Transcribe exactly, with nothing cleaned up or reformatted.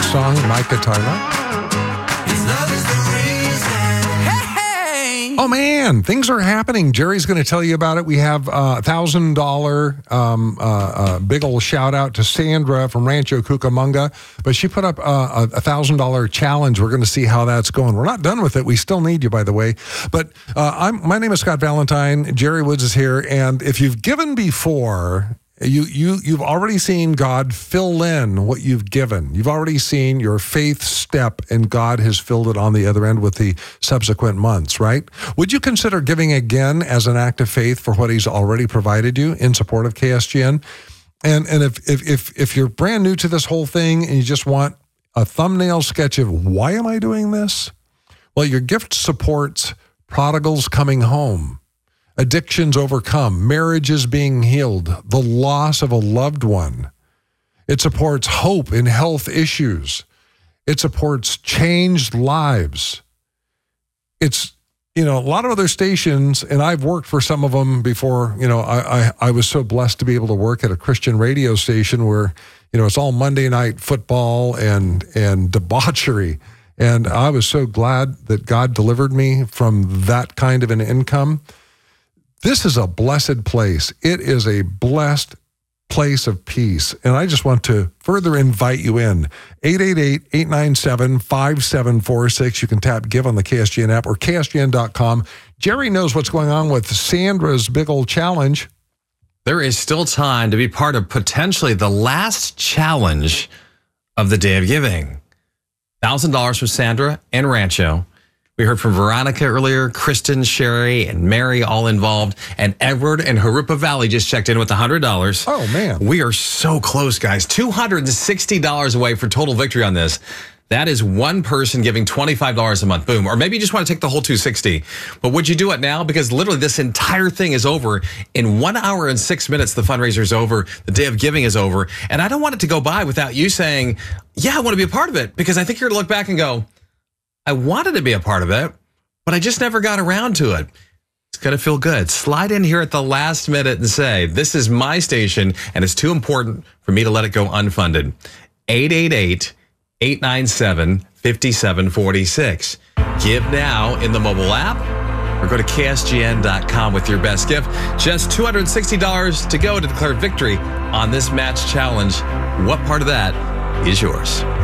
song, Micah Tyler. Oh, man, things are happening. Jerry's going to tell you about it. We have a one thousand dollars um, uh, uh, big old shout out to Sandra from Rancho Cucamonga. But she put up uh, a one thousand dollars challenge. We're going to see how that's going. We're not done with it. We still need you, by the way. But uh, I'm, my name is Scott Valentine. Jerry Woods is here. And if you've given before... You, you, you've already seen God fill in what you've given. You've already seen your faith step, and God has filled it on the other end with the subsequent months, right? Would you consider giving again as an act of faith for what he's already provided you in support of K S G N? And, and if, if, if, if you're brand new to this whole thing and you just want a thumbnail sketch of why am I doing this? Well, your gift supports prodigals coming home, addictions overcome, marriages being healed, the loss of a loved one. It supports hope in health issues. It supports changed lives. It's, you know, a lot of other stations, and I've worked for some of them before. You know, I, I, I was so blessed to be able to work at a Christian radio station where, you know, it's all Monday night football and, and debauchery. And I was so glad that God delivered me from that kind of an income. This is a blessed place. It is a blessed place of peace. And I just want to further invite you in. eight eight eight, eight nine seven, five seven four six. You can tap Give on the K S G N app or K S G N dot com. Jerry knows what's going on with Sandra's big old challenge. There is still time to be part of potentially the last challenge of the Day of Giving. one thousand dollars for Sandra and Rancho. We heard from Veronica earlier, Kristen, Sherry, and Mary all involved. And Edward and Harupa Valley just checked in with one hundred dollars. Oh, man. We are so close, guys. two hundred sixty dollars away for total victory on this. That is one person giving twenty-five dollars a month. Boom. Or maybe you just want to take the whole two hundred sixty dollars. But would you do it now? Because literally this entire thing is over. In one hour and six minutes, the fundraiser is over. The Day of Giving is over. And I don't want it to go by without you saying, yeah, I want to be a part of it. Because I think you're going to look back and go, I wanted to be a part of it, but I just never got around to it. It's going to feel good. Slide in here at the last minute and say, this is my station, and it's too important for me to let it go unfunded. eight eight eight, eight nine seven, five seven four six. Give now in the mobile app or go to K S G N dot com with your best gift. Just two hundred sixty dollars to go to declare victory on this match challenge. What part of that is yours?